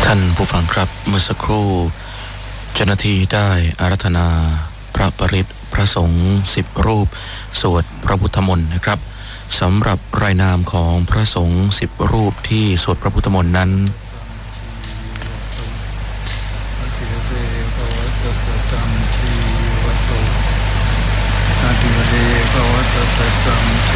ท่านผู้ฟังครับเมื่อสักครู่เจ้าหน้าที่ได้อาราธนาพระปริตรพระสงฆ์10 รูปสวดพระพุทธมนต์นะครับสำหรับรายนามของพระสงฆ์10 รูปที่สวดพระพุทธมนต์นั้นอธิวเดภวตสัจจังท